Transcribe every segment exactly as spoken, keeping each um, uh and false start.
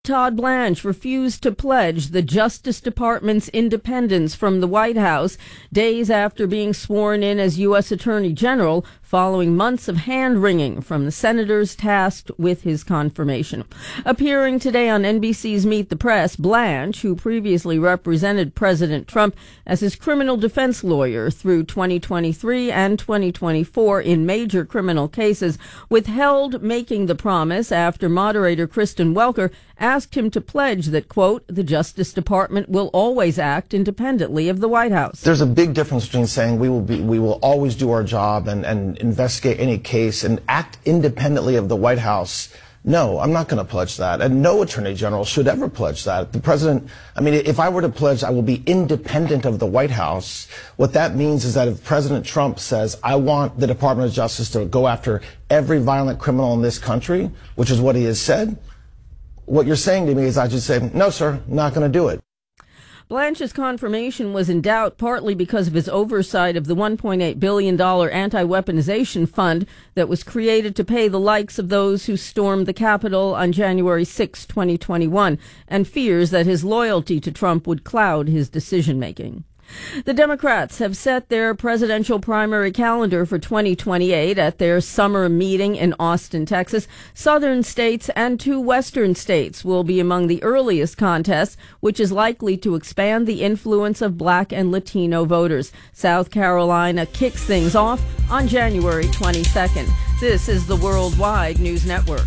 Todd Blanche refused to pledge the Justice Department's independence from the White House days after being sworn in as U S Attorney General, following months of hand-wringing from the senators tasked with his confirmation. Appearing today on N B C's Meet the Press, Blanche, who previously represented President Trump as his criminal defense lawyer through twenty twenty-three and twenty twenty-four in major criminal cases, withheld making the promise after moderator Kristen Welker asked him to pledge that, quote, the Justice Department will always act independently of the White House. There's a big difference between saying we will be, we will always do our job and, and investigate any case and act independently of the White House. No, I'm not going to pledge that. And no attorney general should ever pledge that. The president, I mean, if I were to pledge I will be independent of the White House, what that means is that if President Trump says, I want the Department of Justice to go after every violent criminal in this country, which is what he has said, what you're saying to me is I should say, no, sir, not going to do it. Blanche's confirmation was in doubt partly because of his oversight of the one point eight billion dollars anti-weaponization fund that was created to pay the likes of those who stormed the Capitol on January sixth, twenty twenty-one, and fears that his loyalty to Trump would cloud his decision-making. The Democrats have set their presidential primary calendar for twenty twenty-eight at their summer meeting in Austin, Texas. Southern states and two western states will be among the earliest contests, which is likely to expand the influence of Black and Latino voters. South Carolina kicks things off on January twenty-second. This is the Worldwide News Network.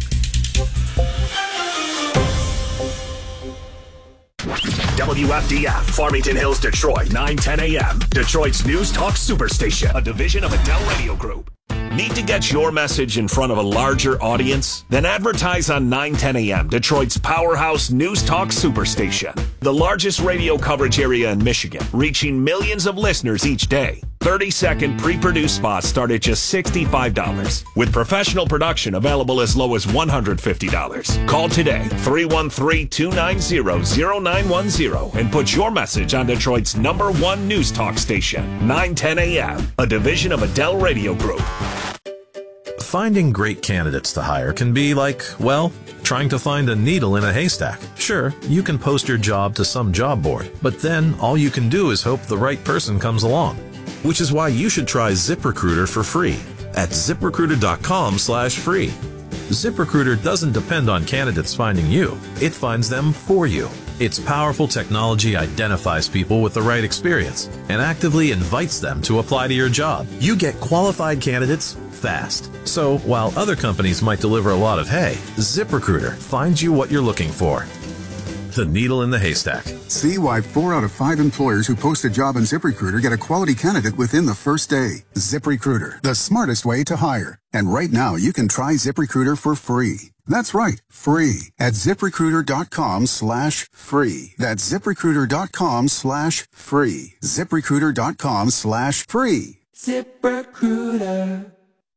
W F D F, Farmington Hills, Detroit, nine ten a.m. Detroit's News Talk Superstation, a division of Adele Radio Group. Need to get your message in front of a larger audience? Then advertise on nine ten a.m., Detroit's powerhouse News Talk Superstation. The largest radio coverage area in Michigan, reaching millions of listeners each day. thirty-second pre-produced spots start at just sixty-five dollars, with professional production available as low as one hundred fifty dollars. Call today, three one three, two nine zero, zero nine one zero, and put your message on Detroit's number one news talk station, nine ten a.m., a division of Adele Radio Group. Finding great candidates to hire can be like, well, trying to find a needle in a haystack. Sure, you can post your job to some job board, but then all you can do is hope the right person comes along. Which is why you should try ZipRecruiter for free at ZipRecruiter.com slash free. ZipRecruiter doesn't depend on candidates finding you. It finds them for you. Its powerful technology identifies people with the right experience and actively invites them to apply to your job. You get qualified candidates fast. So while other companies might deliver a lot of hay, ZipRecruiter finds you what you're looking for. The needle in the haystack. See why four out of five employers who post a job on ZipRecruiter get a quality candidate within the first day. ZipRecruiter, the smartest way to hire. And right now, you can try ZipRecruiter for free. That's right, free at ZipRecruiter.com slash free. That's ZipRecruiter.com slash free. ZipRecruiter.com slash free. ZipRecruiter.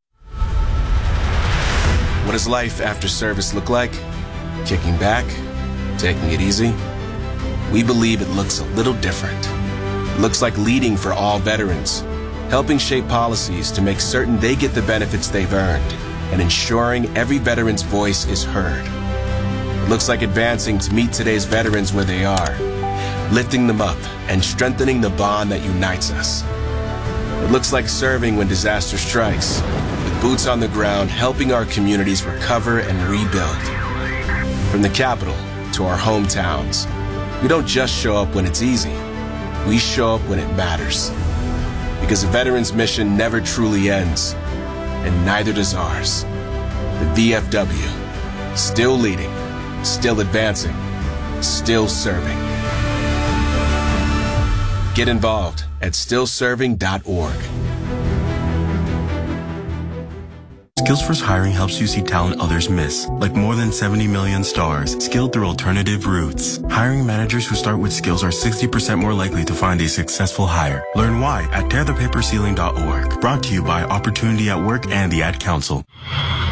What does life after service look like? Kicking back? Taking it easy? We believe it looks a little different. It looks like leading for all veterans, helping shape policies to make certain they get the benefits they've earned, and ensuring every veteran's voice is heard. It looks like advancing to meet today's veterans where they are, lifting them up and strengthening the bond that unites us. It looks like serving when disaster strikes, with boots on the ground helping our communities recover and rebuild. From the Capitol to our hometowns, we don't just show up when it's easy. We show up when it matters. Because a veteran's mission never truly ends, and neither does ours. The V F W, still leading, still advancing, still serving. Get involved at still serving dot org. SkillsFirst Hiring helps you see talent others miss, like more than seventy million stars, skilled through alternative routes. Hiring managers who start with skills are sixty percent more likely to find a successful hire. Learn why at tear the paper ceiling dot org. Brought to you by Opportunity at Work and the Ad Council.